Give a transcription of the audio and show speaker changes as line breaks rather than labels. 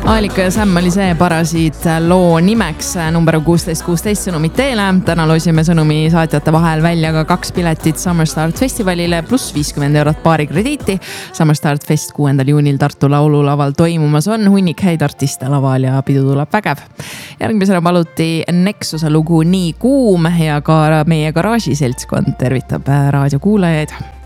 Aalika ja Sam oli see parasid loo nimeks number 1616 sõnumid teele. Täna loosime sõnumi saatjate vahel välja ka 2 piletit Summer Start festivalile pluss 50 eurot baarikrediiti. Summer Start Fest 6. juunil Tartu laululaval toimumas on hunnik häid artiste laval ja pidu tuleb vägev. Järgmisena paluti Nexuse lugu Nii kuum ja ka meie garaaži seltskond tervitab raadiokuulajaid.